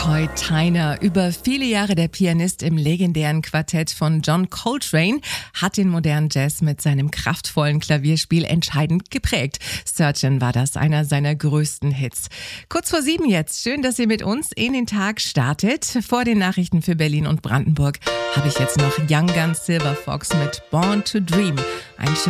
McCoy Tyner. Über viele Jahre der Pianist im legendären Quartett von John Coltrane hat den modernen Jazz mit seinem kraftvollen Klavierspiel entscheidend geprägt. Searchin' war das einer seiner größten Hits. Kurz vor 7 jetzt. Schön, dass ihr mit uns in den Tag startet. Vor den Nachrichten für Berlin und Brandenburg habe ich jetzt noch Young Guns Silver Fox mit Born to Dream. Ein